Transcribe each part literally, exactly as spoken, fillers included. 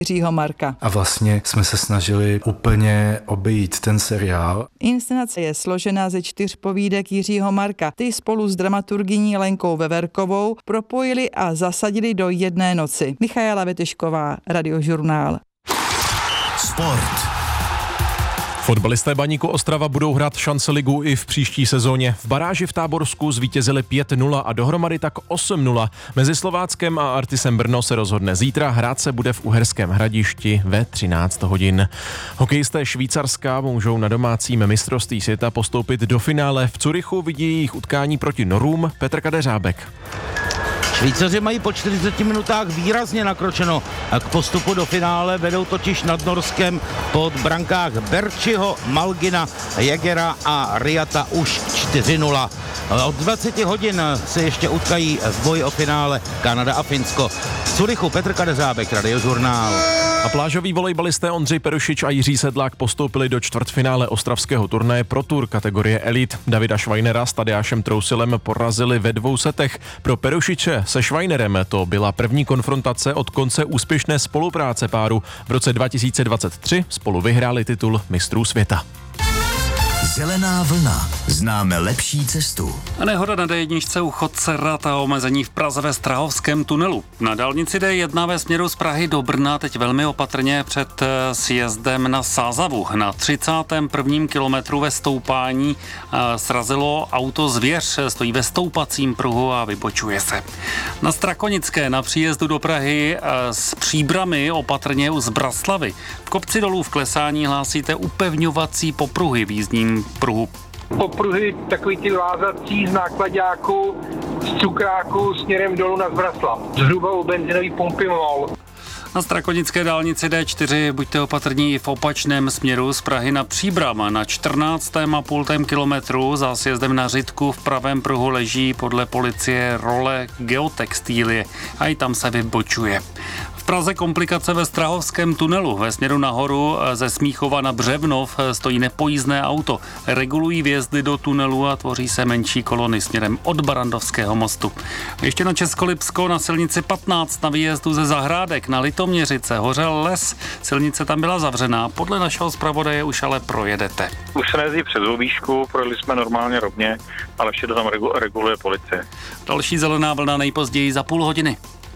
Jiřího Marka. A vlastně jsme se snažili úplně obejít ten seriál. Inscenace je složená ze čtyř povídek Jiřího Marka. Ty spolu s dramaturgyní Lenkou Veverkovou propojili a zasadili do jedné noci. Michaela Vetešková, Radiožurnál. Sport. Fotbalisté Baníku Ostrava budou hrát šance ligu i v příští sezóně. V baráži v Táborsku zvítězili pět nula a dohromady tak osm nula. Mezi Slováckem a Artisem Brno se rozhodne zítra. Hrát se bude v Uherském Hradišti ve třináct hodin. Hokejisté Švýcarska můžou na domácím mistrovství světa postoupit do finále. V Curychu vidí jejich utkání proti Norům Petr Kadeřábek. Švýcaři mají po čtyřiceti minutách výrazně nakročeno k postupu do finále, vedou totiž nad Norskem pod brankách Berčiho, Malgina, Jägera a Riata už čtyři nula. Od dvaceti hodin se ještě utkají v boji o finále Kanada a Finsko. Z Curychu Petr Kadeřábek, Radiožurnál. A plážoví volejbalisté Ondřej Perušič a Jiří Sedlák postoupili do čtvrtfinále ostravského turnaje Pro Tour kategorie Elite. Davida Švajnera s Tadeášem Trousilem porazili ve dvou setech. Pro Perušiče se Švajnerem to byla první konfrontace od konce úspěšné spolupráce páru. V roce dva tisíce dvacet tři spolu vyhráli titul mistrů světa. Zelená vlna. Známe lepší cestu. Nehoda na dé jedna u chodce Rad a omezení v Praze ve Strahovském tunelu. Na dálnici dé jedna ve směru z Prahy do Brna teď velmi opatrně před sjezdem na Sázavu. Na třicátém prvním kilometru ve stoupání srazilo auto Zvěř, stojí ve stoupacím pruhu a vybočuje se. Na Strakonické na příjezdu do Prahy s Příbrami opatrně u Zbraslavy. V kopci dolů v klesání hlásíte upevňovací popruhy v jízdním pruhu. Popruhy takový ty lázací z nákladáku, z cukráku směrem dolů na Zbraslav. Zhruba u benzinový pumpy MOL. Na Strakonické dálnici dé čtyři buďte opatrní i v opačném směru z Prahy na Příbram. Na čtrnáctém a půl kilometru za sjezdem na Řitku v pravém pruhu leží podle policie role Geotextilie a i tam se vybočuje. V Praze komplikace ve Strahovském tunelu. Ve směru nahoru ze Smíchova na Břevnov stojí nepojízdné auto. Regulují vjezdy do tunelu a tvoří se menší kolony směrem od Barandovského mostu. Ještě na Českolipsko na silnici patnáct na výjezdu ze Zahrádek na Litoměřice hořel les. Silnice tam byla zavřená. Podle našeho zpravodaje už ale projedete. Už se nejezdí přes Hubíšku, projeli jsme normálně rovně, ale vše to tam reguluje policie. Další zelená vlna nejpozději za půl hodiny.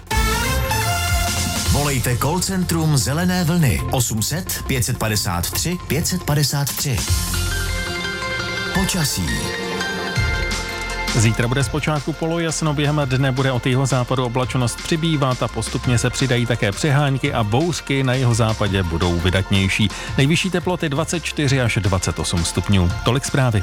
Volejte call centrum Zelené vlny osm set pět padesát tři pět padesát tři. Počasí. Zítra bude zpočátku polojasno, během dne bude od jihozápadu oblačnost přibývat a postupně se přidají také přehánky a bouřky na jihozápadě budou vydatnější. Nejvyšší teploty dvacet čtyři až dvacet osm stupňů. Tolik zprávy.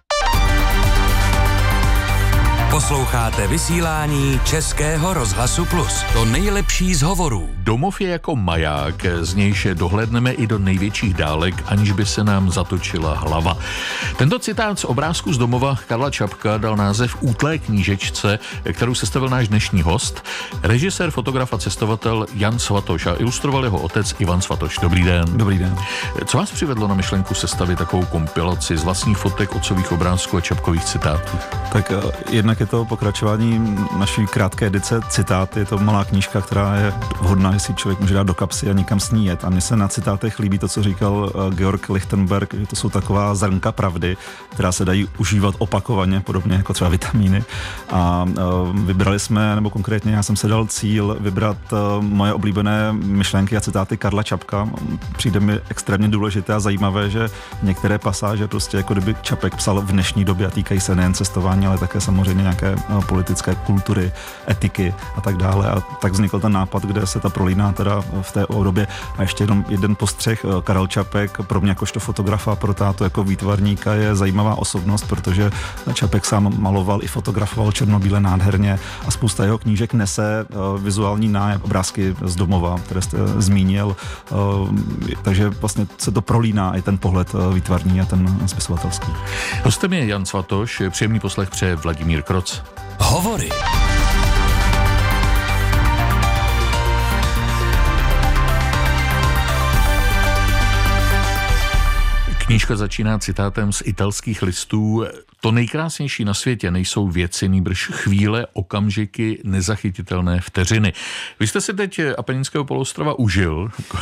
Posloucháte vysílání Českého rozhlasu Plus. To nejlepší z hovorů. Domov je jako maják, z nějž dohlédneme i do největších dálek, aniž by se nám zatočila hlava. Tento citát z obrázku z domova Karla Čapka dal název útlé knížečce, kterou sestavil náš dnešní host, režisér, fotograf a cestovatel Jan Svatoš a ilustroval jeho otec Ivan Svatoš. Dobrý den. Dobrý den. Co vás přivedlo na myšlenku sestavit takovou kompilaci z vlastních fotek, otcových obrázků a Čapkových citátů? Tak jednak je to pokračování naší krátké edice Citát. Je to malá knížka, která je vhodná, že si člověk může dát do kapsy a někam s ní jet. A mně se na citátech líbí to, co říkal Georg Lichtenberg, že to jsou taková zrnka pravdy, která se dají užívat opakovaně, podobně jako třeba vitamíny. A vybrali jsme, nebo konkrétně já jsem se dal cíl vybrat moje oblíbené myšlenky a citáty Karla Čapka. Přijde mi extrémně důležité a zajímavé, že některé pasáže prostě jako kdyby Čapek psal v dnešní době a týkají se nejen cestování, ale také samozřejmě nějaké politické kultury, etiky a tak dále. A tak vznikl ten nápad, kde se ta prolíná teda v té době. A ještě jenom jeden postřeh. Karel Čapek pro mě jakožto fotografa, pro tátu jako výtvarníka je zajímavá osobnost, protože Čapek sám maloval i fotografoval černobíle nádherně a spousta jeho knížek nese vizuální nájeb, obrázky z domova, které jste zmínil. Takže vlastně se to prolíná i ten pohled výtvarný a ten spisovatelský. Hostem je Jan Svatoš, příjemný poslech přeje Vladimír Kroc. Hovory. Knížka začíná citátem z italských listů. To nejkrásnější na světě nejsou věci, nýbrž chvíle, okamžiky, nezachytitelné vteřiny. Vy jste si teď Apeninského poloostrova užil,